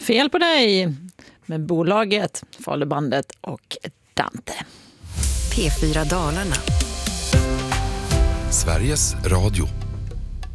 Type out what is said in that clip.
Fel på dig med bolaget, Falubandet och Dante. P4 Dalarna. Sveriges Radio.